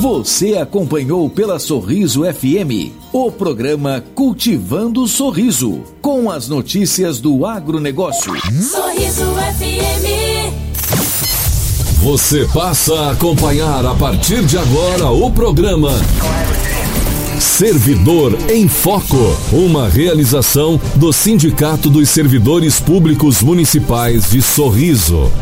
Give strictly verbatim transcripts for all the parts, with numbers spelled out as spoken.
Você acompanhou pela Sorriso F M o programa Cultivando o Sorriso, com as notícias do agronegócio. Sorriso F M. Você passa a acompanhar a partir de agora o programa Servidor em Foco, uma realização do Sindicato dos Servidores Públicos Municipais de Sorriso.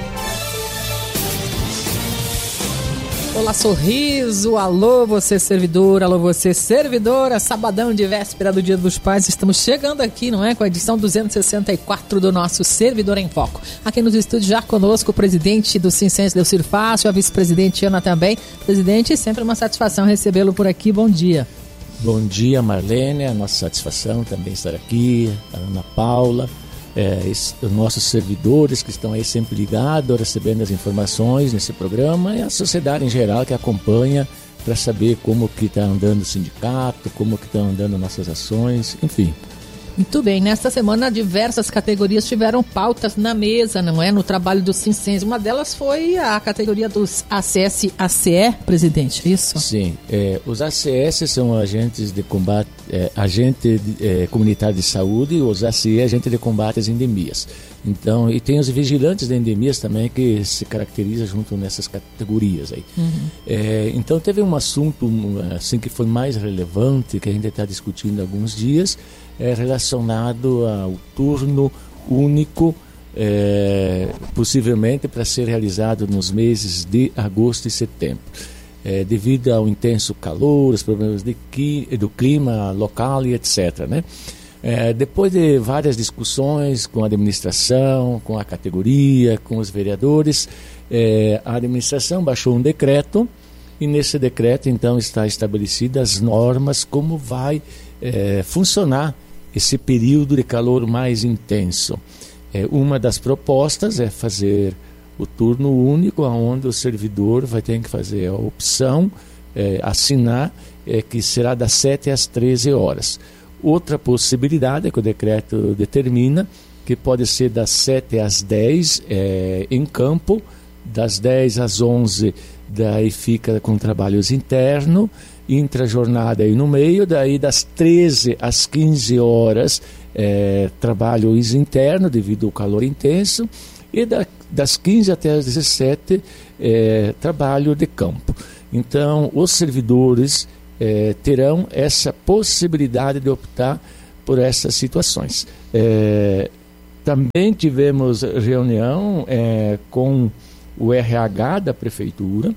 Olá, Sorriso, alô você servidor, alô você servidora, sabadão de véspera do Dia dos Pais, estamos chegando aqui, não é, com a edição duzentos e sessenta e quatro do nosso Servidor em Foco. Aqui nos estúdios já conosco o presidente do Sincense, Delcir Fácil, a vice-presidente Ana também. Presidente, sempre uma satisfação recebê-lo por aqui, bom dia. Bom dia, Marlene, a nossa satisfação também estar aqui, a Ana Paula. É, esse, os nossos servidores que estão aí sempre ligados, recebendo as informações nesse programa, e a sociedade em geral que acompanha para saber como que está andando o sindicato, como que estão andando nossas ações, enfim. Muito bem, nesta semana diversas categorias tiveram pautas na mesa, não é? No trabalho do Sincense. Uma delas foi a categoria dos A C S A C E, presidente, isso? Sim, é, os A C S são agentes de combate, é, agente de, é, comunitário de saúde, e os A C E, agente de combate às endemias. Então, e tem os vigilantes de endemias também que se caracterizam junto nessas categorias aí. Uhum. É, então teve um assunto assim que foi mais relevante, que a gente está discutindo há alguns dias, é relacionado ao turno único, é, possivelmente para ser realizado nos meses de agosto e setembro. É, devido ao intenso calor, os problemas de, do clima local e etcétera, né? É, depois de várias discussões com a administração, com a categoria, com os vereadores, é, a administração baixou um decreto, e nesse decreto então está estabelecidas as normas como vai é, funcionar esse período de calor mais intenso. É, uma das propostas é fazer o turno único, onde o servidor vai ter que fazer a opção, é, assinar, é, que será das sete às treze horas. Outra possibilidade é que o decreto determina que pode ser das sete às dez é, em campo, das dez às onze daí fica com trabalhos internos, intrajornada aí no meio, daí das treze às quinze horas é, trabalhos internos devido ao calor intenso, e da, das quinze até as dezessete é, trabalho de campo. Então os servidores É, terão essa possibilidade de optar por essas situações. É, também tivemos reunião é, com o R H da Prefeitura,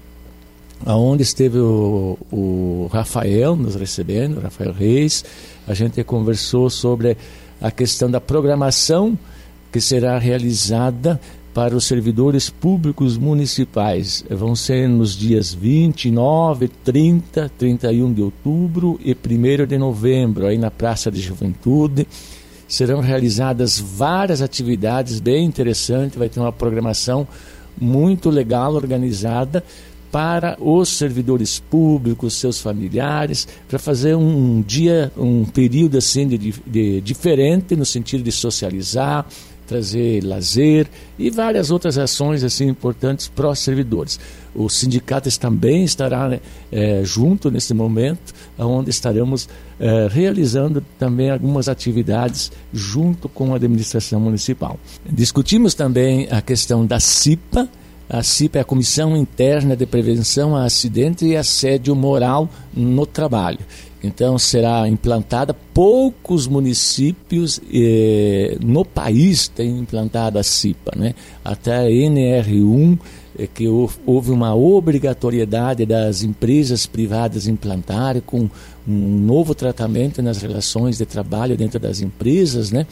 onde esteve o, o Rafael nos recebendo, Rafael Reis. A gente conversou sobre a questão da programação que será realizada para os servidores públicos municipais. Vão ser nos dias vinte e nove, trinta, trinta e um de outubro e primeiro de novembro, aí na Praça de Juventude. Serão realizadas várias atividades bem interessantes, vai ter uma programação muito legal, organizada para os servidores públicos, seus familiares, para fazer um dia, um período assim de, de, diferente no sentido de socializar, trazer lazer e várias outras ações assim importantes para os servidores. O sindicato também estará né, é, junto nesse momento, onde estaremos é, realizando também algumas atividades junto com a administração municipal. Discutimos também a questão da C I P A. A C I P A é a Comissão Interna de Prevenção a Acidente e Assédio Moral no Trabalho. Então será implantada, poucos municípios eh, no país têm implantado a C I P A, né? Até a N R um, eh, que houve uma obrigatoriedade das empresas privadas implantarem com um novo tratamento nas relações de trabalho dentro das empresas, né?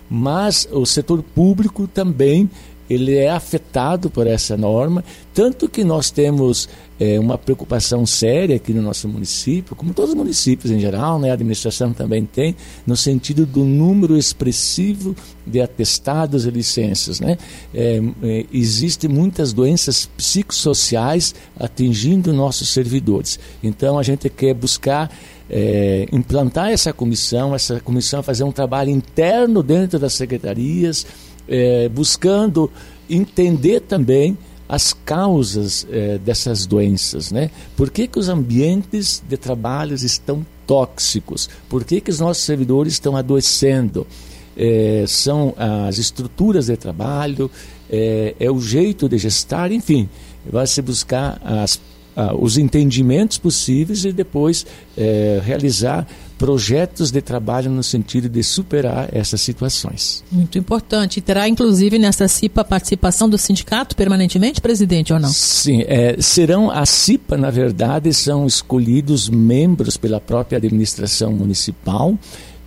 Mas o setor público também ele é afetado por essa norma, tanto que nós temos é, uma preocupação séria aqui no nosso município, como todos os municípios em geral, né, a administração também tem, no sentido do número expressivo de atestados e licenças, né? É, é, existem muitas doenças psicossociais atingindo nossos servidores, então a gente quer buscar é, implantar essa comissão, essa comissão fazer um trabalho interno dentro das secretarias, É, buscando entender também as causas eh, dessas doenças, né? Por que que os ambientes de trabalho estão tóxicos? Por que que os nossos servidores estão adoecendo? É, são as estruturas de trabalho, é, é o jeito de gestar, enfim, vai se buscar as, a, os entendimentos possíveis e depois é, realizar projetos de trabalho no sentido de superar essas situações. Muito importante. E terá inclusive nessa C I P a participação do sindicato permanentemente, presidente, ou não? Sim, é, serão, a C I P A na verdade são escolhidos membros pela própria administração municipal.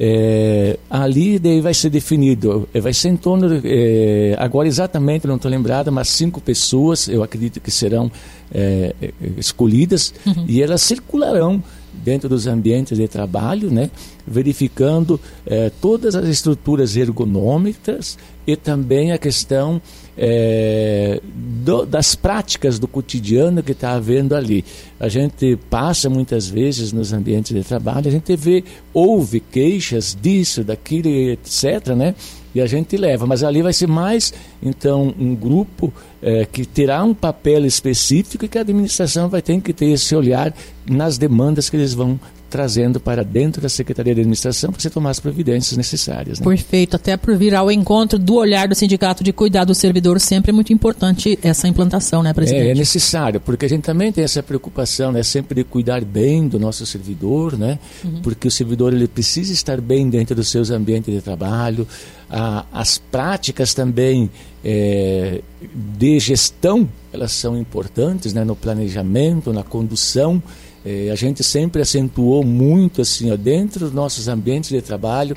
É, ali daí vai ser definido, vai ser em torno, é, agora exatamente não estou lembrado, mas cinco pessoas, eu acredito que serão é, escolhidas, uhum. e elas circularão dentro dos ambientes de trabalho, né, verificando é, todas as estruturas ergonômicas e também a questão é, do, das práticas do cotidiano que está havendo ali. A gente passa muitas vezes nos ambientes de trabalho, a gente vê, ouve queixas disso, daquilo, etcétera, né? E a gente leva, mas ali vai ser mais, então, um grupo é, que terá um papel específico e que a administração vai ter que ter esse olhar nas demandas que eles vão trazendo para dentro da Secretaria de Administração para se tomar as providências necessárias. Né? Perfeito, até por vir ao encontro do olhar do Sindicato de Cuidar do Servidor, sempre é muito importante essa implantação, né, presidente? É, é necessário, porque a gente também tem essa preocupação, né, sempre de cuidar bem do nosso servidor, né, uhum. porque o servidor ele precisa estar bem dentro dos seus ambientes de trabalho, a, as práticas também é, de gestão, elas são importantes, né, no planejamento, na condução. É, a gente sempre acentuou muito assim, ó, dentro dos nossos ambientes de trabalho,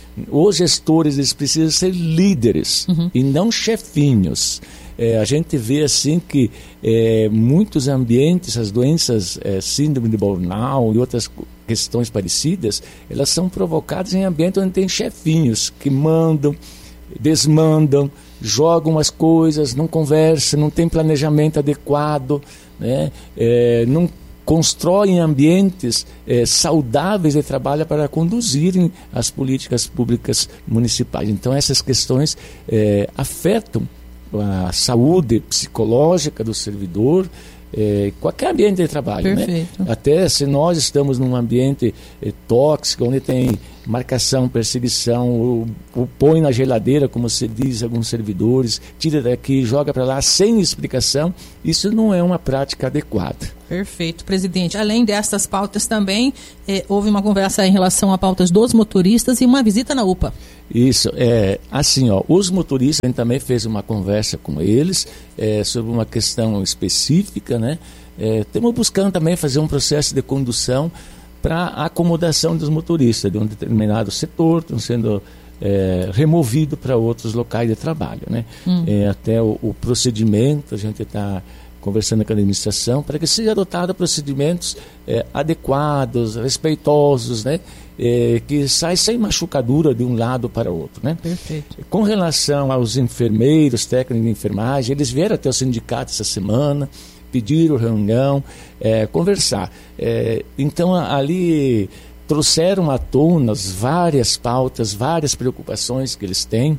os gestores eles precisam ser líderes uhum. e não chefinhos. É, a gente vê assim que é, muitos ambientes, as doenças, é, síndrome de burnout e outras questões parecidas, elas são provocadas em ambientes onde tem chefinhos que mandam, desmandam, jogam as coisas, não conversam, não tem planejamento adequado, né? É, não constroem ambientes eh, saudáveis de trabalho para conduzirem as políticas públicas municipais. Então essas questões eh, afetam a saúde psicológica do servidor, eh, qualquer ambiente de trabalho, né? Até se nós estamos num ambiente eh, tóxico, onde tem marcação, perseguição, o, o põe na geladeira, como se diz alguns servidores, tira daqui, joga para lá sem explicação, isso não é uma prática adequada. Perfeito, presidente. Além dessas pautas também, eh, houve uma conversa em relação a pautas dos motoristas e uma visita na U P A. Isso, é assim, ó, os motoristas, a gente também fez uma conversa com eles é, sobre uma questão específica, né? É, estamos buscando também fazer um processo de condução para a acomodação dos motoristas de um determinado setor, estão sendo é, removidos para outros locais de trabalho, né? Hum. É, até o, o procedimento, a gente está conversando com a administração, para que sejam adotados procedimentos é, adequados, respeitosos, né? É, que sai sem machucadura de um lado para o outro, né? Perfeito. Com relação aos enfermeiros, técnicos de enfermagem, eles vieram até o sindicato essa semana, pediram reunião, é, conversar. É, então, ali trouxeram à tona várias pautas, várias preocupações que eles têm,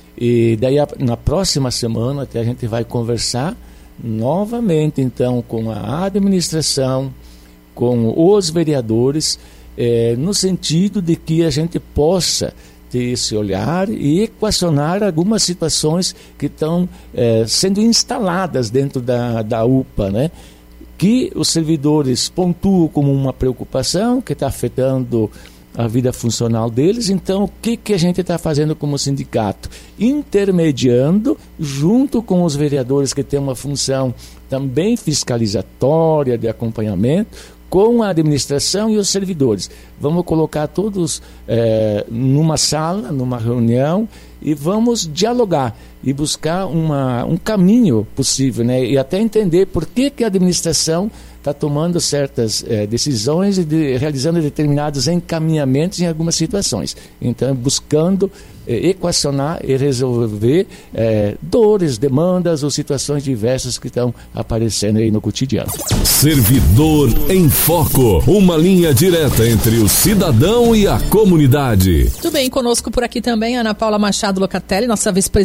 e daí a, na próxima semana até a gente vai conversar novamente, então, com a administração, com os vereadores, é, no sentido de que a gente possa ter esse olhar e equacionar algumas situações que estão é, sendo instaladas dentro da, da U P A, né? Que os servidores pontuam como uma preocupação que está afetando a vida funcional deles. Então, o que, que a gente está fazendo como sindicato? Intermediando, junto com os vereadores que têm uma função também fiscalizatória, de acompanhamento, com a administração e os servidores. Vamos colocar todos é, numa sala, numa reunião, e vamos dialogar e buscar uma, um caminho possível, né? E até entender por que, que a administração está tomando certas é, decisões e de, realizando determinados encaminhamentos em algumas situações. Então, buscando é, equacionar e resolver é, dores, demandas ou situações diversas que estão aparecendo aí no cotidiano. Servidor em Foco, uma linha direta entre o cidadão e a comunidade. Tudo bem, conosco por aqui também Ana Paula Machado Locatelli, nossa vice-presidente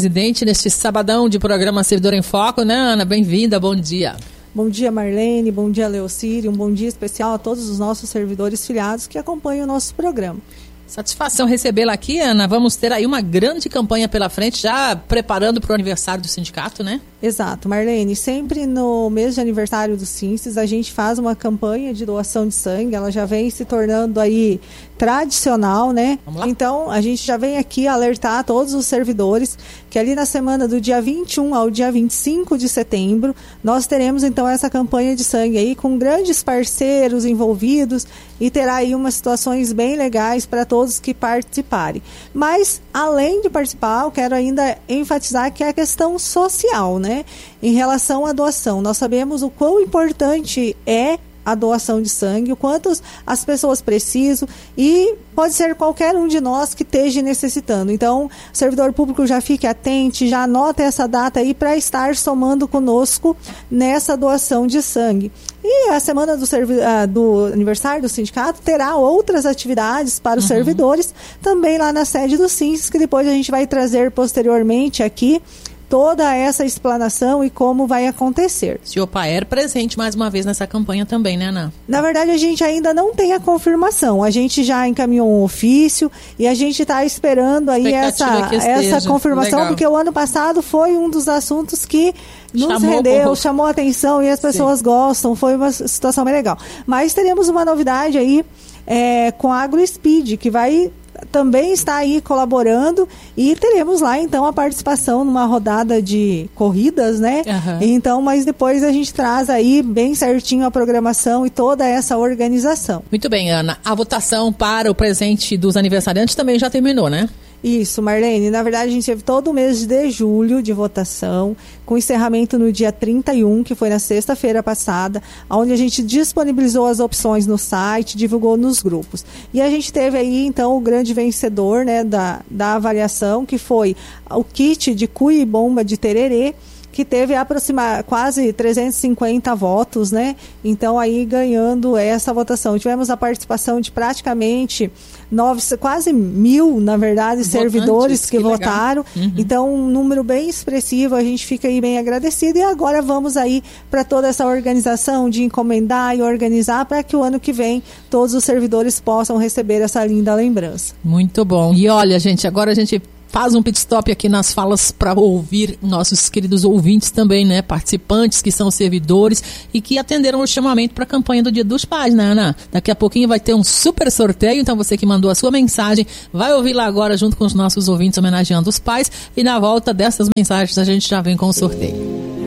gente neste sabadão de programa Servidor em Foco, né, Ana? Bem-vinda, bom dia. Bom dia, Marlene, bom dia, Leocírio, um bom dia especial a todos os nossos servidores filiados que acompanham o nosso programa. Satisfação recebê-la aqui, Ana. Vamos ter aí uma grande campanha pela frente, já preparando para o aniversário do sindicato, né? Exato, Marlene. Sempre no mês de aniversário do SINSES, a gente faz uma campanha de doação de sangue. Ela já vem se tornando aí tradicional, né? Vamos lá? Então, a gente já vem aqui alertar todos os servidores que ali na semana do dia vinte e um ao dia vinte e cinco de setembro, nós teremos então essa campanha de sangue aí com grandes parceiros envolvidos e terá aí umas situações bem legais para todos que participarem. Mas, além de participar, eu quero ainda enfatizar que é a questão social, né? Em relação à doação. Nós sabemos o quão importante é a doação de sangue, o quanto as pessoas precisam e pode ser qualquer um de nós que esteja necessitando. Então, o servidor público já fique atento, já anota essa data aí para estar somando conosco nessa doação de sangue. E a semana do, servi- ah, do aniversário do sindicato terá outras atividades para os uhum. servidores, também lá na sede do SINSES, que depois a gente vai trazer posteriormente aqui toda essa explanação e como vai acontecer. Se o Paer presente mais uma vez nessa campanha também, né, Ana? Na verdade, a gente ainda não tem a confirmação. A gente já encaminhou um ofício e a gente está esperando aí essa, essa confirmação, Legal. Porque o ano passado foi um dos assuntos que nos chamou rendeu, por... chamou a atenção e as pessoas Sim. gostam. Foi uma situação bem legal. Mas teremos uma novidade aí é, com a AgroSpeed, que vai também está aí colaborando e teremos lá então a participação numa rodada de corridas, né? Uhum. Então, mas depois a gente traz aí bem certinho a programação e toda essa organização. Muito bem, Ana. A votação para o presente dos aniversariantes também já terminou, né? Isso, Marlene. Na verdade, a gente teve todo o mês de julho de votação, com encerramento no dia trinta e um, que foi na sexta-feira passada, onde a gente disponibilizou as opções no site, divulgou nos grupos. E a gente teve aí, então, o grande vencedor, né, da, da avaliação, que foi o kit de cuia e bomba de tererê, que teve aproxima, quase trezentos e cinquenta votos, né? Então, aí ganhando essa votação. Tivemos a participação de praticamente nove, quase mil, na verdade, Votantes, servidores que, que votaram. Uhum. Então, um número bem expressivo, a gente fica aí bem agradecido. E agora vamos aí para toda essa organização de encomendar e organizar para que o ano que vem todos os servidores possam receber essa linda lembrança. Muito bom. E olha, gente, agora a gente faz um pit stop aqui nas falas para ouvir nossos queridos ouvintes também, né? Participantes que são servidores e que atenderam o chamamento para a campanha do Dia dos Pais, né, Ana? Daqui a pouquinho vai ter um super sorteio, então você que mandou a sua mensagem vai ouvir lá agora junto com os nossos ouvintes homenageando os pais e na volta dessas mensagens a gente já vem com o sorteio.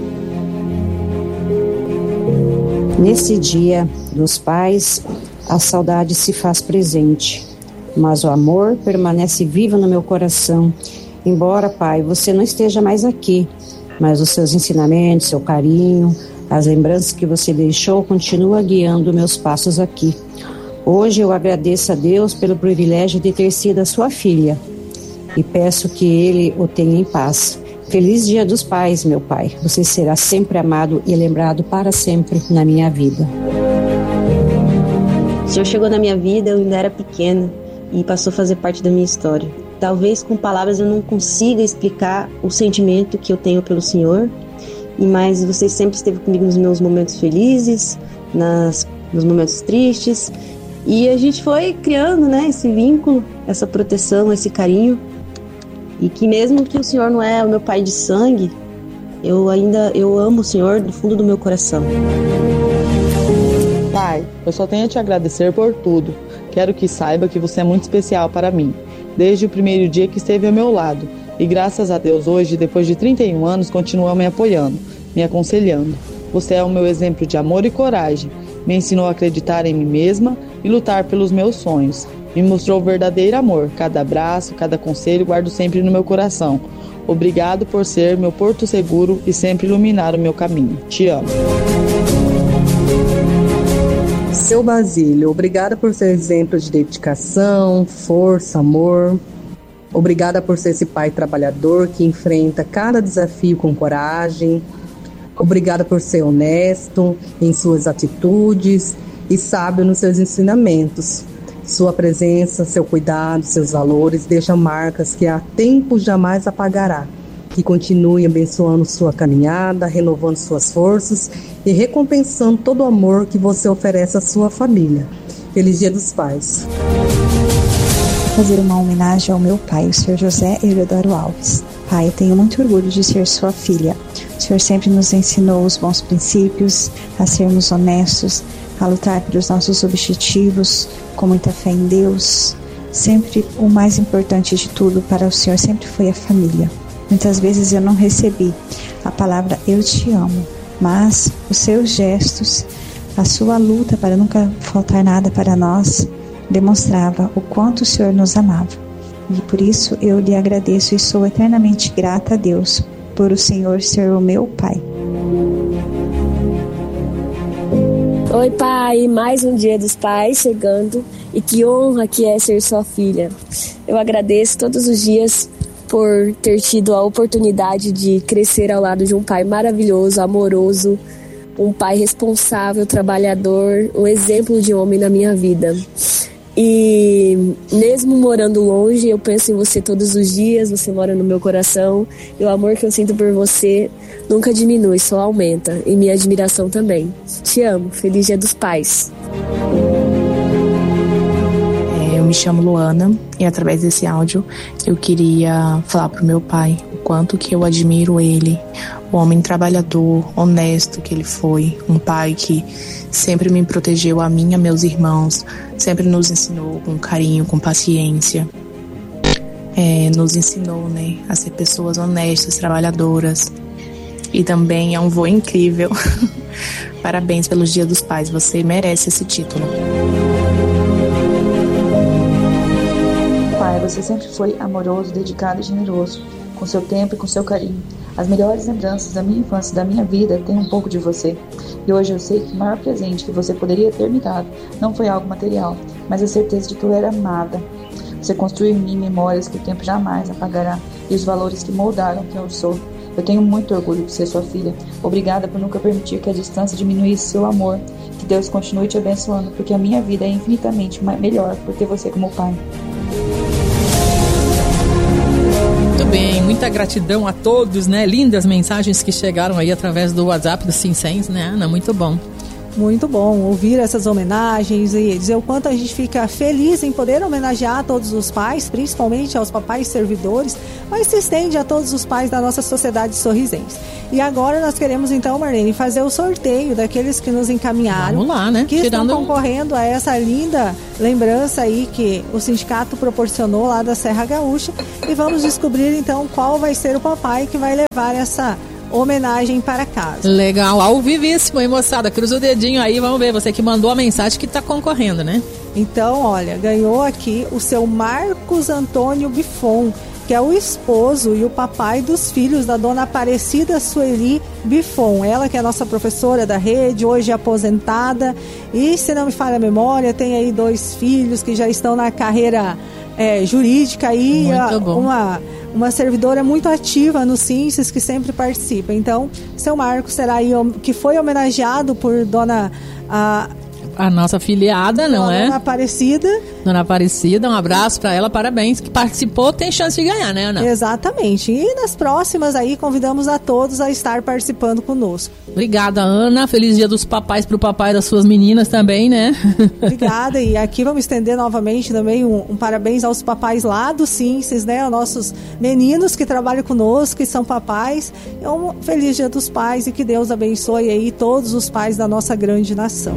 Nesse Dia dos Pais, a saudade se faz presente. Mas o amor permanece vivo no meu coração. Embora, Pai, você não esteja mais aqui, mas os seus ensinamentos, seu carinho, as lembranças que você deixou continuam guiando meus passos aqui. Hoje eu agradeço a Deus pelo privilégio de ter sido a sua filha e peço que Ele o tenha em paz. Feliz Dia dos Pais, meu Pai. Você será sempre amado e lembrado para sempre na minha vida. O Senhor chegou na minha vida, eu ainda era pequena, e passou a fazer parte da minha história. Talvez com palavras eu não consiga explicar o sentimento que eu tenho pelo Senhor, mas você sempre esteve comigo nos meus momentos felizes, nas, nos momentos tristes, e a gente foi criando, né, esse vínculo, essa proteção, esse carinho, e que mesmo que o Senhor não é o meu pai de sangue, eu ainda eu amo o Senhor do fundo do meu coração. Pai, eu só tenho a te agradecer por tudo. Quero que saiba que você é muito especial para mim, desde o primeiro dia que esteve ao meu lado. E graças a Deus hoje, depois de trinta e um anos, continua me apoiando, me aconselhando. Você é o meu exemplo de amor e coragem. Me ensinou a acreditar em mim mesma e lutar pelos meus sonhos. Me mostrou o verdadeiro amor. Cada abraço, cada conselho guardo sempre no meu coração. Obrigado por ser meu porto seguro e sempre iluminar o meu caminho. Te amo. Seu Basílio, obrigada por ser exemplo de dedicação, força, amor. Obrigada por ser esse pai trabalhador que enfrenta cada desafio com coragem. Obrigada por ser honesto em suas atitudes e sábio nos seus ensinamentos. Sua presença, seu cuidado, seus valores deixam marcas que há tempo jamais apagará. que continue abençoando sua caminhada, renovando suas forças e recompensando todo o amor que você oferece à sua família. Feliz Dia dos Pais. Fazer uma homenagem ao meu pai, o senhor José Eleodoro Alves. Pai, eu tenho muito orgulho de ser sua filha. O senhor sempre nos ensinou os bons princípios, a sermos honestos, a lutar pelos nossos objetivos, com muita fé em Deus. Sempre o mais importante de tudo para o senhor sempre foi a família. Muitas vezes eu não recebi a palavra eu te amo, mas os seus gestos, a sua luta para nunca faltar nada para nós, demonstrava o quanto o senhor nos amava. E por isso eu lhe agradeço e sou eternamente grata a Deus por o senhor ser o meu pai. Oi, pai, mais um Dia dos Pais chegando e que honra que é ser sua filha. Eu agradeço todos os dias por ter tido a oportunidade de crescer ao lado de um pai maravilhoso, amoroso, um pai responsável, trabalhador, um exemplo de homem na minha vida. E mesmo morando longe, eu penso em você todos os dias, você mora no meu coração, e o amor que eu sinto por você nunca diminui, só aumenta, e minha admiração também. Te amo, feliz Dia dos Pais. Eu me chamo Luana e através desse áudio eu queria falar pro meu pai o quanto que eu admiro ele, o homem trabalhador, honesto que ele foi, um pai que sempre me protegeu a mim e a meus irmãos, sempre nos ensinou com carinho, com paciência, é, nos ensinou, né, a ser pessoas honestas, trabalhadoras, e também é um vô incrível. Parabéns pelos Dia dos Pais, você merece esse título. Pai, você sempre foi amoroso, dedicado e generoso, com seu tempo e com seu carinho. As melhores lembranças da minha infância e da minha vida têm um pouco de você. E hoje eu sei que o maior presente que você poderia ter me dado não foi algo material, mas a certeza de que eu era amada. Você construiu em mim memórias que o tempo jamais apagará e os valores que moldaram quem eu sou. Eu tenho muito orgulho de ser sua filha. Obrigada por nunca permitir que a distância diminuísse seu amor. Que Deus continue te abençoando, porque a minha vida é infinitamente melhor por ter você como pai. Muito bem, muita gratidão a todos, né? Lindas mensagens que chegaram aí através do WhatsApp do Sinsens, né, Ana? Muito bom. Muito bom ouvir essas homenagens e dizer o quanto a gente fica feliz em poder homenagear todos os pais, principalmente aos papais servidores, mas se estende a todos os pais da nossa sociedade sorrisense. E agora nós queremos então, Marlene, fazer o sorteio daqueles que nos encaminharam. Vamos lá, né? Que Tirando... estão concorrendo a essa linda lembrança aí que o sindicato proporcionou lá da Serra Gaúcha. E vamos descobrir então qual vai ser o papai que vai levar essa homenagem para casa. Legal, ao vivíssimo, hein, moçada? Cruza o dedinho aí, vamos ver, você que mandou a mensagem que está concorrendo, né? Então, olha, ganhou aqui o seu Marcos Antônio Bifon, que é o esposo e o papai dos filhos da dona Aparecida Sueli Bifon. Ela que é a nossa professora da rede, hoje aposentada, e se não me falha a memória, tem aí dois filhos que já estão na carreira é, jurídica aí, muito bom. uma... uma servidora muito ativa no Sinses, que sempre participa. Então, seu Marcos será aí, que foi homenageado por dona... A, a nossa afiliada, não é? Dona Aparecida. Dona Aparecida, um abraço para ela, parabéns. Que participou, tem chance de ganhar, né, Ana? Exatamente. E nas próximas aí, convidamos a todos a estar participando conosco. Obrigada, Ana. Feliz Dia dos Papais pro papai das suas meninas também, né? Obrigada. E aqui vamos estender novamente também um, um parabéns aos papais lá do Sinses, né? Aos nossos meninos que trabalham conosco, que são papais. É um feliz Dia dos Pais e que Deus abençoe aí todos os pais da nossa grande nação.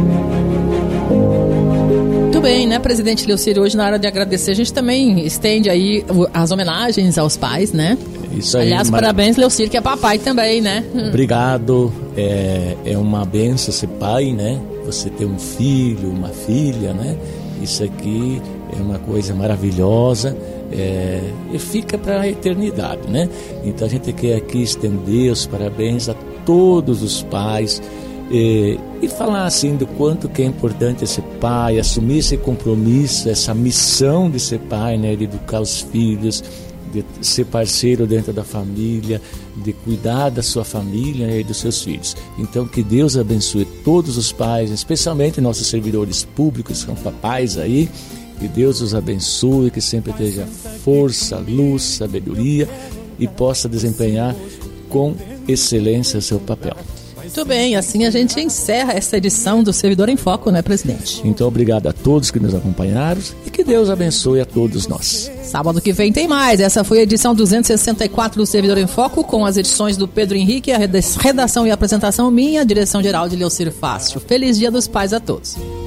Muito bem, né, presidente Leocírio? Hoje, na hora de agradecer, a gente também estende aí as homenagens aos pais, né? Isso aí. Aliás, Mar... parabéns, Leocírio, que é papai também, né? Obrigado. É, é uma benção ser pai, né? Você ter um filho, uma filha, né? Isso aqui é uma coisa maravilhosa. É, e fica para a eternidade, né? Então a gente quer aqui estender os parabéns a todos os pais. E, e falar assim do quanto que é importante ser pai, assumir esse compromisso, essa missão de ser pai, né, de educar os filhos, de ser parceiro dentro da família, de cuidar da sua família, né, e dos seus filhos. Então que Deus abençoe todos os pais, especialmente nossos servidores públicos, que são papais aí, que Deus os abençoe, que sempre esteja força, luz, sabedoria e possa desempenhar com excelência seu papel. Muito bem, assim a gente encerra essa edição do Servidor em Foco, né, presidente? Então, obrigado a todos que nos acompanharam e que Deus abençoe a todos nós. Sábado que vem tem mais. Essa foi a edição duzentos e sessenta e quatro do Servidor em Foco, com as edições do Pedro Henrique, a redação e a apresentação minha, a direção geral de Leocir Fácil. Feliz Dia dos Pais a todos.